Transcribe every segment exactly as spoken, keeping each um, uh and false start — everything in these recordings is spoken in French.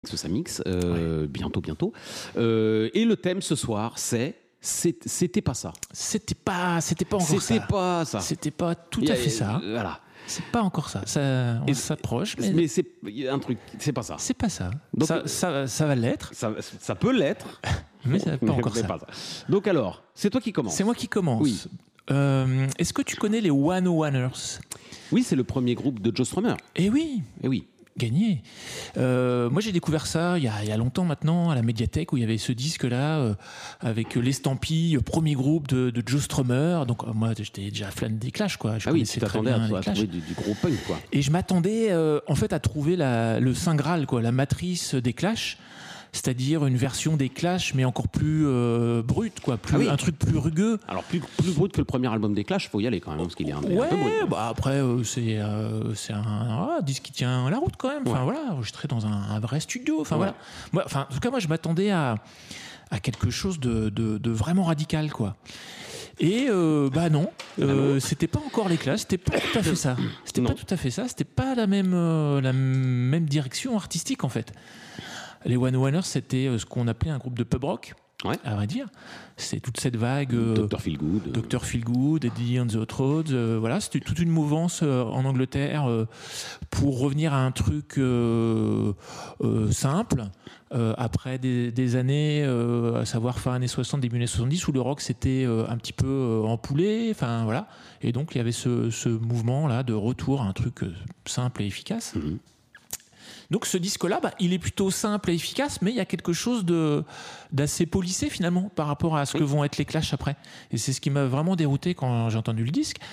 Ça mixe, euh, ouais. bientôt, bientôt. Euh, et le thème ce soir, c'est c'était pas ça. C'était pas, c'était pas encore ça. C'était pas ça. C'était pas tout à fait ça. Voilà. C'est pas encore ça. Ça on s'approche, mais, mais c'est un truc. C'est pas ça. C'est pas ça. Donc, ça, ça, ça va l'être. Ça, ça peut l'être, mais ça pas encore ça. Pas ça. Donc alors, c'est toi qui commence. C'est moi qui commence. Oui. Euh, est-ce que tu connais les One Oneers? Oui, c'est le premier groupe de Joe Strummer. Eh oui. Eh oui. Gagné. Euh, moi, j'ai découvert ça il y, a, il y a longtemps maintenant à la médiathèque où il y avait ce disque-là euh, avec l'estampille premier groupe de, de Joe Strummer. Donc euh, moi, j'étais déjà fan des Clash, quoi. Je ah oui, tu t'attendais à, à trouver du, du gros punk, quoi. Et je m'attendais euh, en fait à trouver la, le Saint Graal, quoi, la matrice des Clash. C'est-à-dire une version des Clash, mais encore plus euh, brute, quoi, plus, ah oui. un truc plus rugueux. Alors plus plus brut que le premier album des Clash, faut y aller quand même, parce qu'il est un, ouais, un peu brut. Bah après euh, c'est euh, c'est un ah, disque qui tient la route quand même. Enfin ouais. Voilà, enregistré dans un, un vrai studio. Enfin ouais. voilà. Moi, enfin en tout cas moi je m'attendais à à quelque chose de de, de vraiment radical, quoi. Et euh, bah non, euh, c'était pas encore les Clash, c'était pas tout à fait ça. C'était pas tout à fait ça. C'était pas la même euh, la même direction artistique en fait. Les One Oneers, c'était ce qu'on appelait un groupe de pub rock, ouais. à vrai dire. C'est toute cette vague. Euh, docteur Feelgood. docteur Feelgood, Eddie on the Hot Rods. Euh, voilà, c'était toute une mouvance euh, en Angleterre euh, pour revenir à un truc euh, euh, simple. Euh, après des, des années, euh, à savoir fin années soixante, début années soixante-dix, où le rock s'était euh, un petit peu euh, empoulé. Enfin voilà. Et donc il y avait ce, ce mouvement-là de retour à un truc euh, simple et efficace. Mm-hmm. Donc ce disque-là, bah, il est plutôt simple et efficace, mais il y a quelque chose de, d'assez polissé finalement par rapport à ce que vont être les Clash après. Et c'est ce qui m'a vraiment dérouté quand j'ai entendu le disque.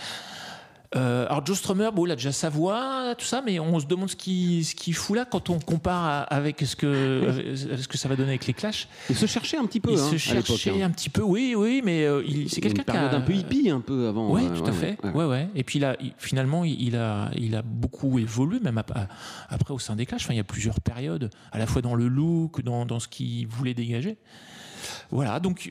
Euh, alors Joe Strummer, bon, il a déjà sa voix, tout ça, mais on se demande ce qu'il, ce qu'il fout là quand on compare à, avec ce que, ce que ça va donner avec les Clash. Il se cherchait un petit peu. Il hein, se cherchait un petit peu, oui, oui, mais euh, il, c'est quelqu'un qui a une période qui a un peu hippie un peu avant. Oui, euh, tout ouais, à fait. Ouais, ouais, ouais. Et puis là, il, finalement, il a, il a beaucoup évolué, même après, après au sein des Clash. Enfin, il y a plusieurs périodes, à la fois dans le look, dans, dans ce qu'il voulait dégager. Voilà, donc.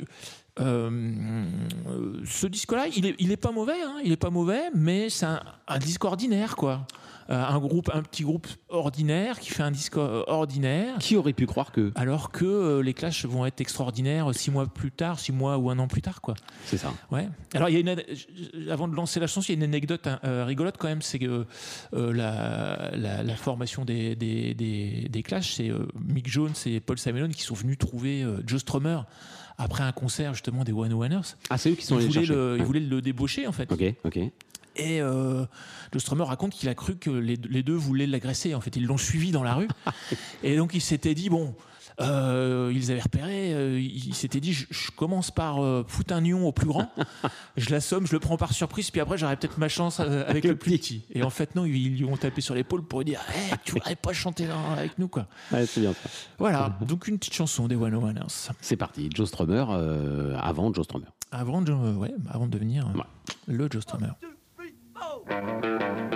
Euh, ce disque-là, il est, il est pas mauvais, hein, il est pas mauvais, mais c'est un, un disque ordinaire, quoi. Euh, un groupe, un petit groupe ordinaire qui fait un disque ordinaire. Qui aurait pu croire que Alors que euh, les Clash vont être extraordinaires six mois plus tard, six mois ou un an plus tard, quoi. C'est ça. Ouais. Alors il y a une, avant de lancer la chanson, il y a une anecdote hein, euh, rigolote quand même, c'est que euh, la, la, la formation des, des, des, des Clash, c'est euh, Mick Jones et Paul Simonon qui sont venus trouver euh, Joe Strummer. Après un concert justement des One Oneers. Ah, c'est eux qui sont allés le chercher. Le, ouais. Ils voulaient le débaucher en fait. Ok, ok. Et euh, Joe Strummer raconte qu'il a cru que les, les deux voulaient l'agresser. En fait, ils l'ont suivi dans la rue. Et donc il s'était dit bon, euh, ils avaient repéré. Euh, il s'était dit je, je commence par euh, foutre un nion au plus grand. Je l'assomme, je le prends par surprise. Puis après j'aurai peut-être ma chance euh, avec le plus petit. Et en fait non, ils lui ont tapé sur l'épaule pour lui dire hey, tu voudrais pas chanter là, avec nous, quoi. Ouais, c'est bien ça. Voilà. Donc une petite chanson des One Oneers. C'est parti. Joe Strummer euh, avant Joe Strummer. Avant de, ouais, avant de devenir euh, ouais. le Joe Strummer. One, two, three, oh.